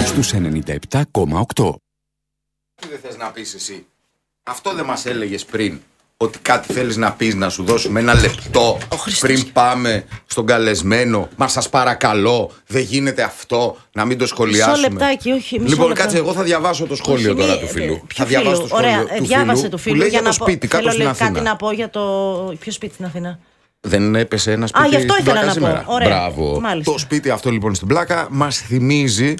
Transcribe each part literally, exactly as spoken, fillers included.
στους ενενήντα επτά κόμμα οκτώ. Τι δεν θες να πεις εσύ? Αυτό δεν μας έλεγες πριν? Ότι κάτι θέλεις να πεις, να σου δώσουμε ένα λεπτό πριν πάμε στον καλεσμένο? Μα σας παρακαλώ, δεν γίνεται αυτό, να μην το σχολιάσουμε. Μισό λεπτάκι, όχι. Μισό λοιπόν, λεπτό. κάτσε, εγώ θα διαβάσω το σχόλιο όχι, τώρα μη, του φίλου. Ε, θα διαβάσω το σχόλιο Ωραία, του διάβασε φίλου, το φίλο. που λέει για για το να σπίτι, πω, κάτω στην θέλω Αθήνα. κάτι να πω για το. Ποιο σπίτι στην Αθήνα? Δεν έπεσε ένα σπίτι? Α, γι' αυτό στην ήθελα πλάκα να σήμερα. πω. Ωραία. Μπράβο. Μάλιστα. Το σπίτι αυτό λοιπόν στην πλάκα μας θυμίζει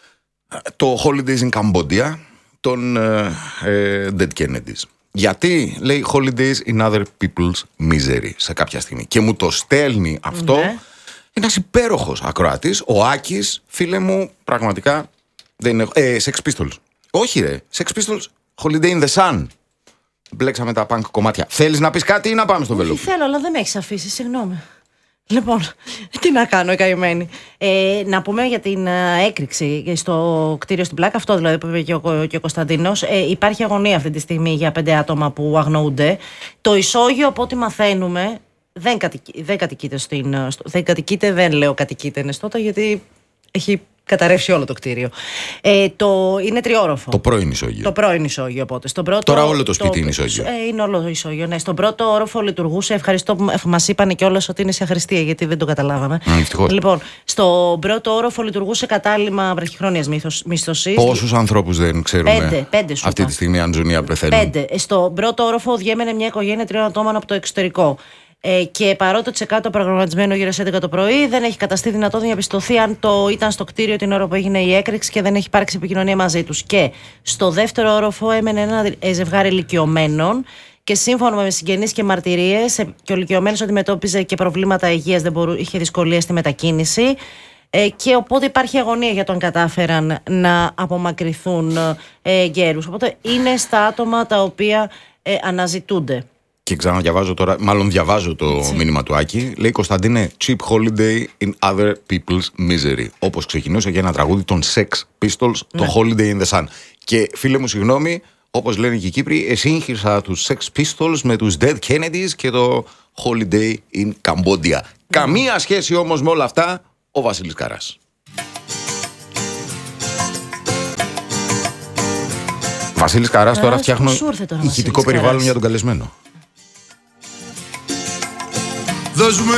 το Holidays in Cambodia των ε, Dead Kennedys. Γιατί λέει Holidays in other people's misery σε κάποια στιγμή. Και μου το στέλνει αυτό ναι. ένας υπέροχος ακροατής, ο Άκης, φίλε μου, πραγματικά δεν είναι. Ε, Sex Pistols. Όχι ρε, Sex Pistols, Holiday in the Sun. Μπλέξαμε τα punk κομμάτια. Θέλεις να πεις κάτι ή να πάμε στο βελό? Θέλω, αλλά δεν με έχεις αφήσει, συγγνώμη. Λοιπόν, τι να κάνω, η καημένη. Ε, να πούμε για την ε, έκρηξη στο κτίριο στην πλάκα, αυτό δηλαδή που είπε και ο, και ο Κωνσταντίνος. Ε, υπάρχει αγωνία αυτή τη στιγμή για πέντε άτομα που αγνοούνται. Το ισόγειο, από ό,τι μαθαίνουμε, δεν, κατοικεί, δεν κατοικείται στην. Στο, δεν κατοικείται, δεν λέω κατοικείται Νεστώτα, γιατί έχει καταρρεύσει όλο το κτίριο. Ε, το, είναι τριόροφο. Το πρώην ισόγειο. Το πρώην ισόγειο, οπότε. Στον πρώτο, Τώρα όλο το σπίτι το, είναι ισόγειο. Ε, είναι όλο ισόγειο, ναι. Στον πρώτο όροφο λειτουργούσε. Ευχαριστώ που μας είπαν κιόλας ότι είναι σε αχρηστία, γιατί δεν το καταλάβαμε. Ευτυχώς. Λοιπόν, στον πρώτο όροφο λειτουργούσε κατάλημα βραχυχρόνιας μισθωσής. Πόσους ανθρώπους δεν ξέρουμε πέντε, πέντε σου αυτή είπα. τη στιγμή αν ζουν ή αν πεθαίνουν? Πέντε. Στον πρώτο όροφο διέμενε μια οικογένεια τριών ατόμων από το εξωτερικό. Ε, και παρότι το τσεκάτο προγραμματισμένο γύρω στις έντεκα το πρωί, δεν έχει καταστεί δυνατό να διαπιστωθεί αν το ήταν στο κτίριο την ώρα που έγινε η έκρηξη και δεν έχει υπάρξει επικοινωνία μαζί τους. Και στο δεύτερο όροφο έμενε ένα ζευγάρι ηλικιωμένων και σύμφωνα με συγγενείς και μαρτυρίες, και ο ηλικιωμένος αντιμετώπιζε και προβλήματα υγείας, δεν μπορού, είχε δυσκολίες στη μετακίνηση. Ε, και οπότε υπάρχει αγωνία για το αν κατάφεραν να απομακρυνθούν ε, γέρους. Οπότε είναι στα άτομα τα οποία ε, αναζητούνται. Και ξαναδιαβάζω τώρα, μάλλον διαβάζω το Έτσι. μήνυμα του Άκη. Λέει Κωνσταντίνε, cheap holiday in other people's misery. Όπως ξεκινούσε για ένα τραγούδι των Sex Pistols, ναι. το Holiday in the Sun. Και φίλε μου, συγγνώμη, όπως λένε και οι Κύπροι, εσύγχυσα τους Sex Pistols με τους Dead Kennedys και το Holiday in Cambodia. Mm. Καμία σχέση όμως με όλα αυτά ο Βασίλης Καράς. Βασίλης Καράς, τώρα φτιάχνω ηχητικό περιβάλλον για τον καλεσμένο. Δώσουμε